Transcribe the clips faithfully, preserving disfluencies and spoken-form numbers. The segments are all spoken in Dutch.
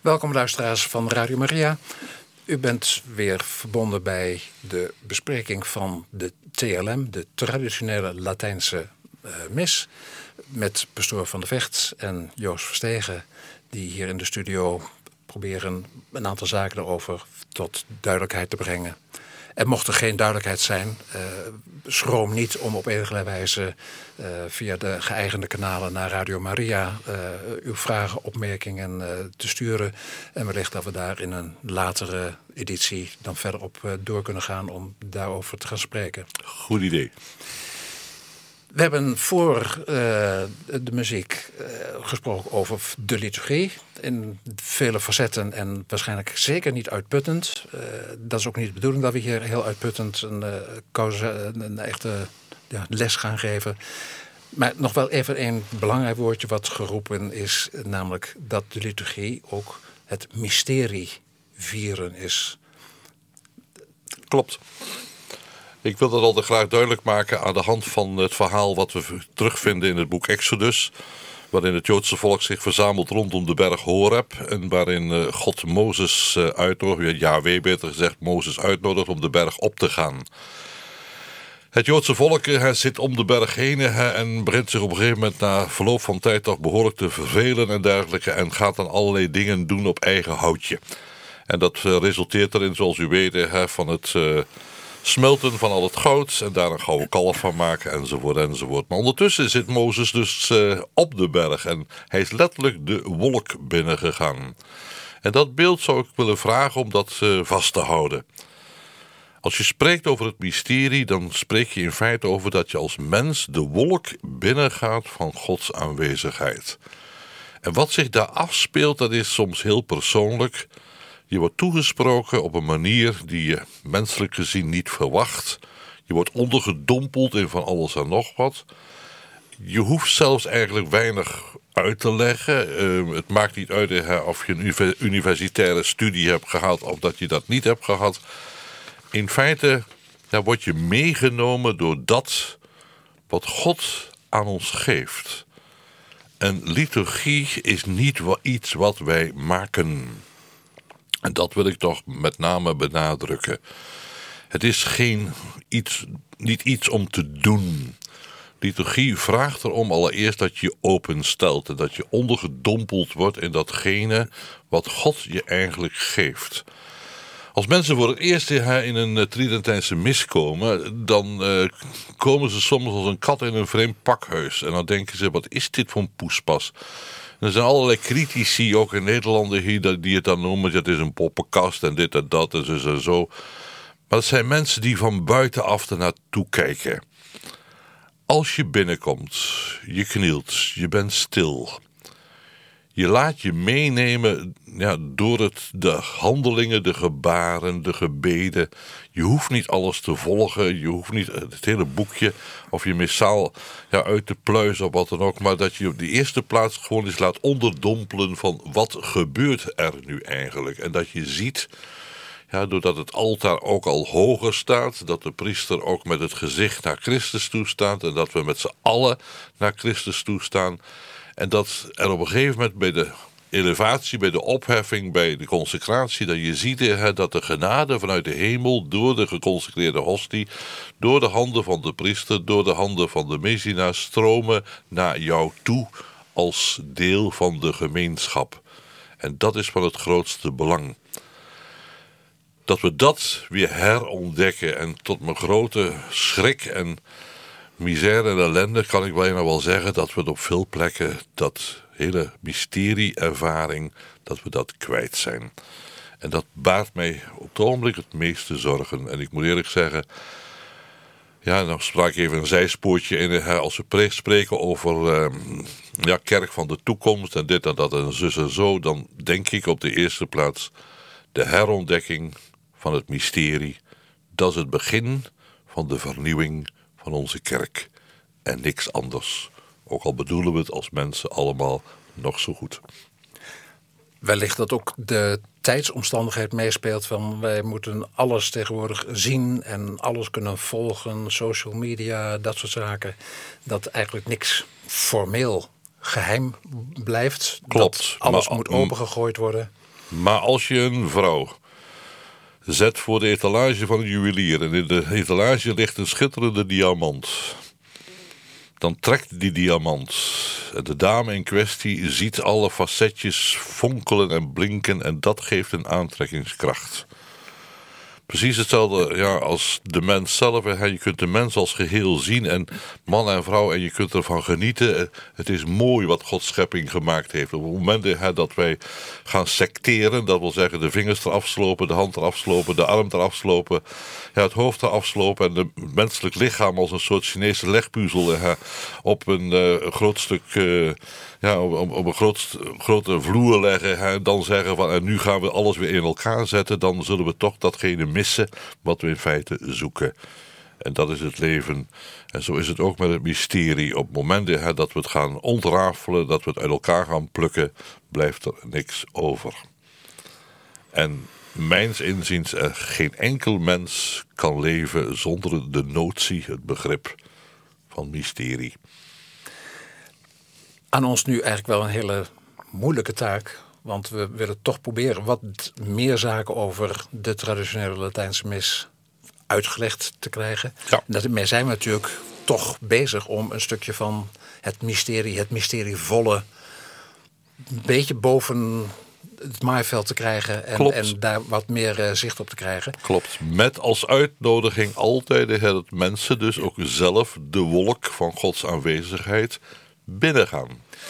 Welkom luisteraars van Radio Maria. U bent weer verbonden bij de bespreking van de T L M, de traditionele Latijnse uh, mis, met pastoor Van de Vecht en Joost Verstegen, die hier in de studio proberen een aantal zaken erover tot duidelijkheid te brengen. En mocht er geen duidelijkheid zijn, uh, schroom niet om op enige wijze uh, via de geëigende kanalen naar Radio Maria uh, uw vragen, opmerkingen uh, te sturen. En wellicht dat we daar in een latere editie dan verder op uh, door kunnen gaan om daarover te gaan spreken. Goed idee. We hebben voor uh, de muziek uh, gesproken over de liturgie in vele facetten en waarschijnlijk zeker niet uitputtend. Uh, dat is ook niet de bedoeling dat we hier heel uitputtend een, uh, causa, een, een echte ja, les gaan geven. Maar nog wel even een belangrijk woordje wat geroepen is, namelijk dat de liturgie ook het mysterie vieren is. Klopt. Ik wil dat altijd graag duidelijk maken aan de hand van het verhaal wat we terugvinden in het boek Exodus, waarin het Joodse volk zich verzamelt rondom de berg Horeb en waarin God Mozes uitnodigt, Yahweh beter gezegd, Mozes uitnodigt om de berg op te gaan. Het Joodse volk hij zit om de berg heen hij, en begint zich op een gegeven moment na verloop van tijd toch behoorlijk te vervelen en dergelijke en gaat dan allerlei dingen doen op eigen houtje. En dat uh, resulteert erin, zoals u weet, hè, van het uh, smelten van al het goud en daar een gouden kalf van maken enzovoort enzovoort. Maar ondertussen zit Mozes dus uh, op de berg en hij is letterlijk de wolk binnengegaan. En dat beeld zou ik willen vragen om dat uh, vast te houden. Als je spreekt over het mysterie, dan spreek je in feite over dat je als mens de wolk binnengaat van Gods aanwezigheid. En wat zich daar afspeelt, dat is soms heel persoonlijk. Je wordt toegesproken op een manier die je menselijk gezien niet verwacht. Je wordt ondergedompeld in van alles en nog wat. Je hoeft zelfs eigenlijk weinig uit te leggen. Uh, het maakt niet uit uh, of je een universitaire studie hebt gehad of dat je dat niet hebt gehad. In feite ja, word je meegenomen door dat wat God aan ons geeft. En liturgie is niet iets wat wij maken. En dat wil ik toch met name benadrukken. Het is geen iets, niet iets om te doen. Liturgie vraagt erom allereerst dat je openstelt en dat je ondergedompeld wordt in datgene wat God je eigenlijk geeft. Als mensen voor het eerst in een uh, Tridentijnse mis komen, dan uh, komen ze soms als een kat in een vreemd pakhuis. En dan denken ze, wat is dit voor een poespas? En er zijn allerlei critici, ook in Nederland, hier, die het dan noemen, dat is een poppenkast en dit en dat en zo en zo. Maar het zijn mensen die van buitenaf er naartoe kijken. Als je binnenkomt, je knielt, je bent stil. Je laat je meenemen ja, door het, de handelingen, de gebaren, de gebeden. Je hoeft niet alles te volgen. Je hoeft niet het hele boekje of je missaal ja, uit te pluizen of wat dan ook. Maar dat je op de eerste plaats gewoon eens laat onderdompelen van wat gebeurt er nu eigenlijk. En dat je ziet, ja, doordat het altaar ook al hoger staat, dat de priester ook met het gezicht naar Christus toestaat. En dat we met z'n allen naar Christus toestaan. En dat er op een gegeven moment bij de elevatie, bij de opheffing, bij de consecratie, dat je ziet hè, dat de genade vanuit de hemel door de geconsecreerde hostie, door de handen van de priester, door de handen van de Messina stromen naar jou toe als deel van de gemeenschap. En dat is van het grootste belang. Dat we dat weer herontdekken en tot mijn grote schrik en misère en ellende kan ik bijna wel zeggen dat we op veel plekken dat hele mysterie-ervaring, dat we dat kwijt zijn. En dat baart mij op het ogenblik het meeste zorgen. En ik moet eerlijk zeggen, ja, dan sprak ik even een zijspoortje in. Als we spreken over uh, ja, kerk van de toekomst en dit en dat en zus en zo, dan denk ik op de eerste plaats de herontdekking van het mysterie. Dat is het begin van de vernieuwing van onze kerk en niks anders. Ook al bedoelen we het als mensen allemaal nog zo goed. Wellicht dat ook de tijdsomstandigheid meespeelt van wij moeten alles tegenwoordig zien en alles kunnen volgen, social media, dat soort zaken. Dat eigenlijk niks formeel geheim blijft. Klopt. Dat alles maar, moet opengegooid worden. Maar als je een vrouw zet voor de etalage van een juwelier en in de etalage ligt een schitterende diamant, dan trekt die diamant. En de dame in kwestie ziet alle facetjes fonkelen en blinken en dat geeft een aantrekkingskracht. Precies hetzelfde ja, als de mens zelf. Je kunt de mens als geheel zien en man en vrouw en je kunt ervan genieten. Het is mooi wat Gods schepping gemaakt heeft. Op het moment hè, dat wij gaan secteren, dat wil zeggen de vingers eraf slopen, de hand eraf slopen, de arm eraf slopen, ja, het hoofd eraf slopen en het menselijk lichaam als een soort Chinese legpuzzel hè, op een uh, groot stuk... Uh, Ja, op, op een groot, grote vloer leggen en dan zeggen van en nu gaan we alles weer in elkaar zetten, dan zullen we toch datgene missen wat we in feite zoeken. En dat is het leven. En zo is het ook met het mysterie. Op momenten hè, dat we het gaan ontrafelen, dat we het uit elkaar gaan plukken, blijft er niks over. En mijns inziens, eh, geen enkel mens kan leven zonder de notie, het begrip van mysterie. Aan ons nu eigenlijk wel een hele moeilijke taak. Want we willen toch proberen wat meer zaken over de traditionele Latijnse mis uitgelegd te krijgen. Ja. Daarmee zijn we natuurlijk toch bezig om een stukje van het mysterie, het mysterievolle, een beetje boven het maaiveld te krijgen. En, en daar wat meer uh, zicht op te krijgen. Klopt. Met als uitnodiging altijd dat mensen dus ook zelf de wolk van Gods aanwezigheid binnengaan.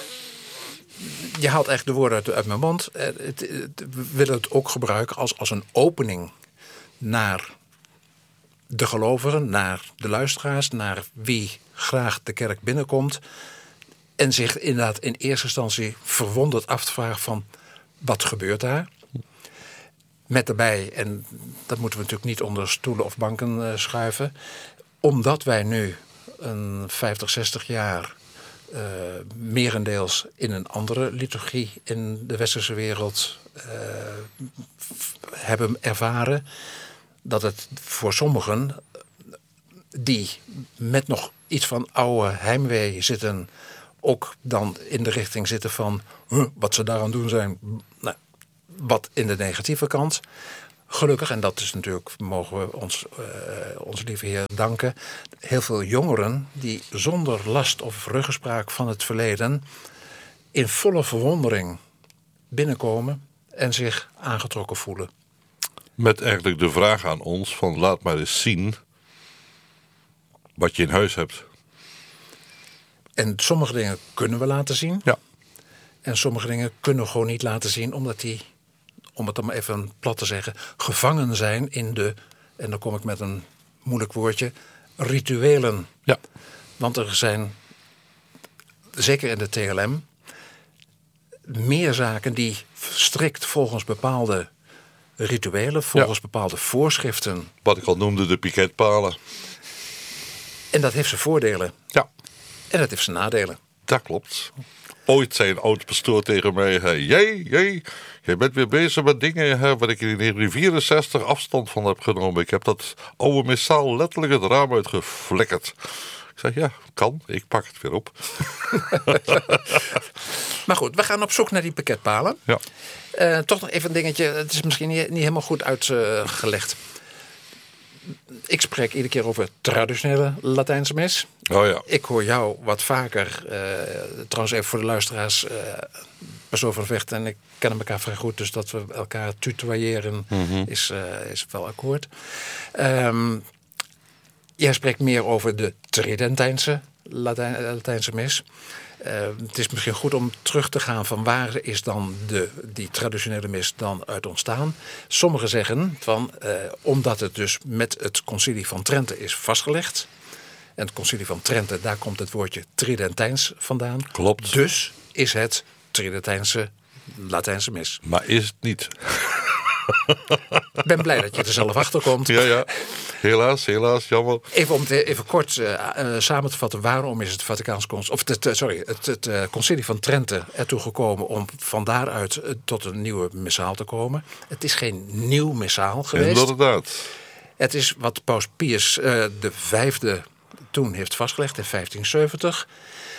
Je haalt echt de woorden uit, uit mijn mond. Het, het, het, we willen het ook gebruiken als, als een opening naar de gelovigen, naar de luisteraars, naar wie graag de kerk binnenkomt en zich inderdaad in eerste instantie verwonderd afvraagt van wat gebeurt daar? Met daarbij, en dat moeten we natuurlijk niet onder stoelen of banken uh, schuiven, omdat wij nu een vijftig, zestig jaar Uh, merendeels in een andere liturgie in de westerse wereld uh, f- hebben ervaren, dat het voor sommigen die met nog iets van oude heimwee zitten, ook dan in de richting zitten van huh, wat ze daaraan doen zijn, nou, wat in de negatieve kant. Gelukkig, en dat is natuurlijk, mogen we ons, uh, onze lieve Heer danken, heel veel jongeren die zonder last of ruggespraak van het verleden in volle verwondering binnenkomen en zich aangetrokken voelen. Met eigenlijk de vraag aan ons van laat maar eens zien wat je in huis hebt. En sommige dingen kunnen we laten zien. Ja. En sommige dingen kunnen we gewoon niet laten zien omdat die, om het dan maar even plat te zeggen, gevangen zijn in de, en dan kom ik met een moeilijk woordje, rituelen. Ja. Want er zijn, zeker in de T L M, meer zaken die strikt volgens bepaalde rituelen, volgens ja. bepaalde voorschriften. Wat ik al noemde, de piketpalen. En dat heeft zijn voordelen. Ja. En dat heeft zijn nadelen. Dat klopt. Ooit zei een oud pastoor tegen mij, hey, jij, jij, jij bent weer bezig met dingen hè, waar ik in negentien vierenzestig afstand van heb genomen. Ik heb dat oude missaal letterlijk het raam uitgeflikkerd. Ik zei, ja, kan. Ik pak het weer op. Maar goed, we gaan op zoek naar die pakketpalen. Ja. Uh, toch nog even een dingetje. Het is misschien niet, niet helemaal goed uitgelegd. Uh, ik spreek iedere keer over traditionele Latijnse mis. Oh ja. Ik hoor jou wat vaker, uh, trouwens even voor de luisteraars, uh, persoon van Vecht en ik kennen elkaar vrij goed, dus dat we elkaar tutoyeren mm-hmm. is, uh, is wel akkoord. Um, jij spreekt meer over de Tridentijnse Latijn, Latijnse mis. Uh, het is misschien goed om terug te gaan van waar is dan de, die traditionele mis dan uit ontstaan. Sommigen zeggen van, uh, omdat het dus met het concilie van Trente is vastgelegd. En het concilie van Trente, daar komt het woordje Tridentijns vandaan. Klopt. Dus is het Tridentijnse Latijnse mis. Maar is het niet? Ik ben blij dat je er zelf achter komt. Ja, ja. Helaas, helaas, jammer. Even om het even kort uh, uh, samen te vatten, waarom is het Vaticaans Concilie, of het, uh, sorry, het, het uh, Concilie van Trente ertoe gekomen om van daaruit uh, tot een nieuwe missaal te komen? Het is geen nieuw missaal geweest. Inderdaad. Het is wat Paus Pius uh, de vijfde toen heeft vastgelegd in vijftien zeventig.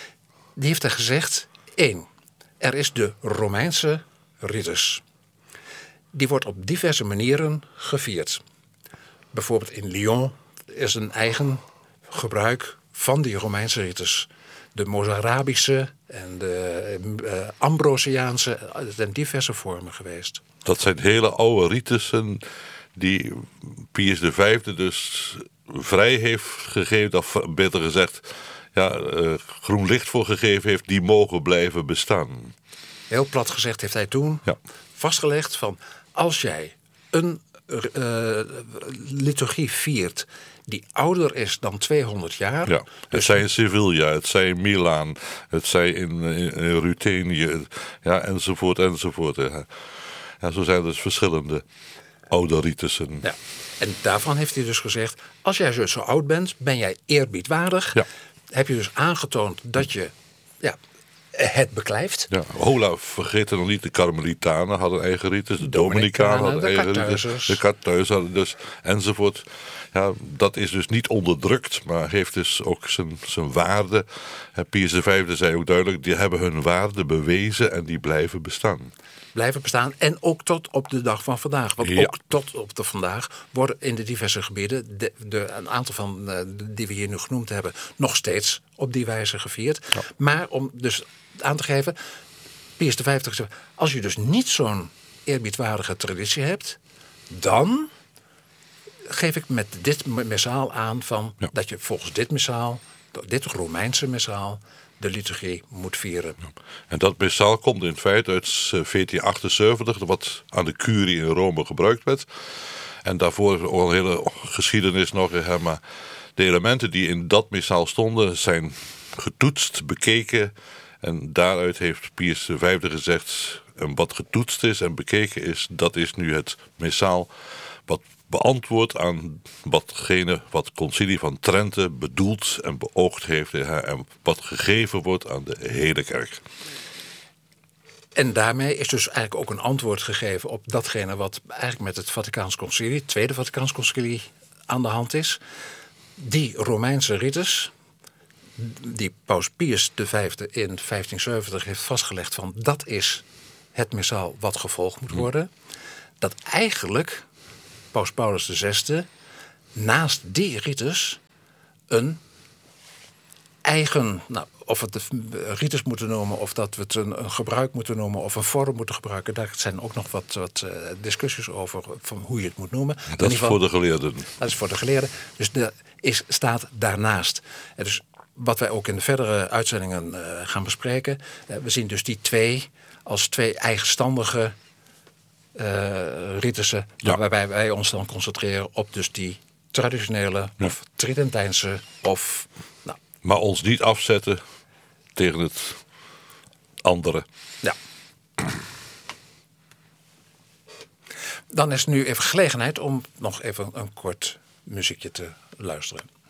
Die heeft er gezegd, één, er is de Romeinse ritus. die wordt op diverse manieren gevierd. Bijvoorbeeld in Lyon is een eigen gebruik van die Romeinse rites. De Mozarabische en de uh, Ambrosiaanse, het zijn diverse vormen geweest. Dat zijn hele oude ritussen die Pius de Vijfde dus vrij heeft gegeven, of beter gezegd, ja, uh, groen licht voor gegeven heeft, die mogen blijven bestaan. Heel plat gezegd heeft hij toen ja. vastgelegd van als jij een uh, liturgie viert die ouder is dan tweehonderd jaar. Ja, het dus zij in Sevilla, het zij in Milaan, het zij in, in, in Ruthenië, ja, enzovoort, enzovoort. Ja. Ja, zo zijn er dus verschillende oude ritussen. Ja. En daarvan heeft hij dus gezegd, als jij zo oud bent, ben jij eerbiedwaardig. Ja. Heb je dus aangetoond dat je ja, het beklijft. Ja, hola, vergeet er nog niet, de Karmelitanen hadden eigen rites, de Dominicanen hadden eigen rites, de Kartuizers hadden dus, enzovoort. Ja, dat is dus niet onderdrukt, maar heeft dus ook zijn, zijn waarde. Pius de Vijfde zei ook duidelijk, die hebben hun waarde bewezen en die blijven bestaan. Blijven bestaan en ook tot op de dag van vandaag. Want ja. ook tot op de vandaag worden in de diverse gebieden, de, de, een aantal van uh, die we hier nu genoemd hebben, nog steeds op die wijze gevierd. Ja. Maar om dus aan te geven, Pius de Vijfde gezegd, als je dus niet zo'n eerbiedwaardige traditie hebt, dan geef ik met dit missaal aan van ja. dat je volgens dit missaal, dit Romeinse missaal, de liturgie moet vieren. En dat missaal komt in feite uit veertien achtenzeventig, wat aan de curie in Rome gebruikt werd. En daarvoor al een hele geschiedenis nog. Hè, maar de elementen die in dat missaal stonden zijn getoetst, bekeken. En daaruit heeft Pius de Vijfde gezegd, en wat getoetst is en bekeken is, dat is nu het missaal wat beantwoord aan watgene wat het Concilie van Trente bedoeld en beoogd heeft en wat gegeven wordt aan de hele kerk. En daarmee is dus eigenlijk ook een antwoord gegeven op datgene wat eigenlijk met het Vaticaans Concilie, het Tweede Vaticaans Concilie, aan de hand is. Die Romeinse rites, die Paus Pius de Vijfde in vijftienzeventig heeft vastgelegd van dat is het missaal wat gevolgd moet worden. Dat eigenlijk Paus Paulus de Zesde naast die rites een eigen, nou, of we het rites moeten noemen, of dat we het een, een gebruik moeten noemen, of een vorm moeten gebruiken. Daar zijn ook nog wat, wat uh, discussies over van hoe je het moet noemen. Dat is geval, voor de geleerden. Dat is voor de geleerden. Dus de is, staat daarnaast. En dus wat wij ook in de verdere uitzendingen uh, gaan bespreken, uh, we zien dus die twee als twee eigenstandige Uh, ritussen, ja. waarbij wij ons dan concentreren op dus die traditionele ja. of Tridentijnse of... Nou. Maar ons niet afzetten tegen het andere. Ja. Dan is nu even gelegenheid om nog even een kort muziekje te luisteren.